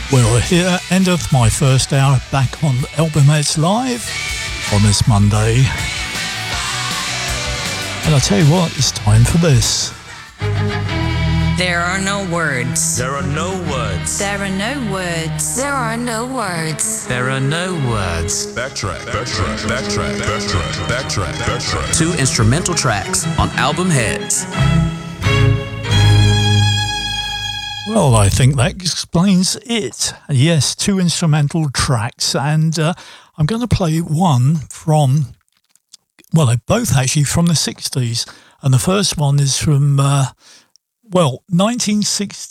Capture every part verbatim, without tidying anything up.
Well, here endeth my first hour back on Albumheads Live on this Monday. And I tell you what, it's time for this. There are no words. There are no words. There are no words. There are no words. There are no words. Backtrack, backtrack, backtrack, backtrack, backtrack, backtrack. Two instrumental tracks on Albumheads. Well, I think that explains it. Yes, two instrumental tracks, and uh, I'm going to play one from, well, they're both actually from the sixties, and the first one is from, uh, well, nineteen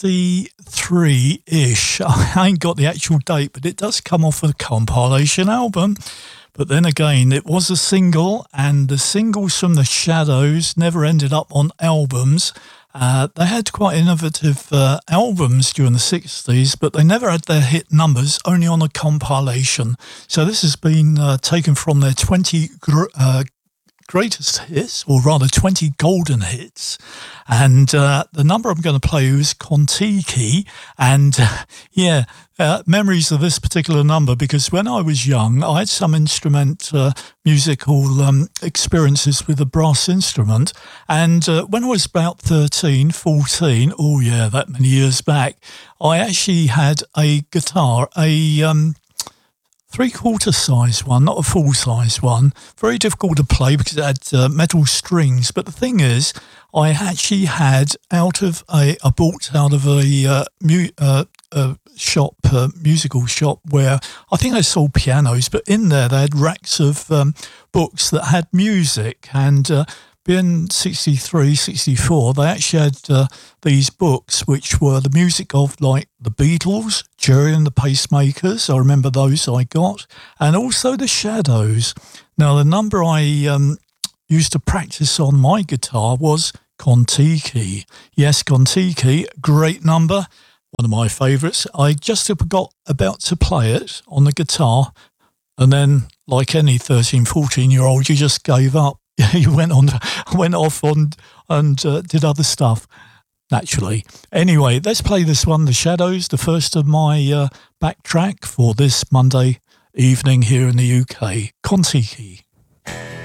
sixty-three-ish. I ain't got the actual date, but it does come off a compilation album. But then again, it was a single, and the singles from the Shadows never ended up on albums. Uh, they had quite innovative uh, albums during the sixties, but they never had their hit numbers, only on a compilation. So this has been uh, taken from their twenty gr- uh, greatest hits, or rather twenty golden hits. And uh, the number I'm going to play is Kon-Tiki. And uh, yeah, uh, memories of this particular number, because when I was young, I had some instrument uh, musical um, experiences with a brass instrument. And uh, when I was about thirteen, fourteen, oh yeah, that many years back, I actually had a guitar, a... Um, three-quarter size one, not a full-size one. Very difficult to play because it had uh, metal strings. But the thing is, I actually had out of a, I bought out of a, uh, mu- uh, a shop, uh, musical shop, where I think they sold pianos, but in there they had racks of um, books that had music. And uh, being sixty-three, sixty-four, they actually had uh, these books which were the music of like the Beatles, Jerry and the Pacemakers. I remember those I got, and also the Shadows. Now the number I um, used to practice on my guitar was Kon-Tiki. Yes, Kon-Tiki, great number, one of my favourites. I just forgot about to play it on the guitar, and then like any thirteen, fourteen year old, you just gave up. You went on, went off on and uh, did other stuff, naturally. Anyway, let's play this one, The Shadows, the first of my uh, backtrack for this Monday evening here in the U K. Kon-Tiki.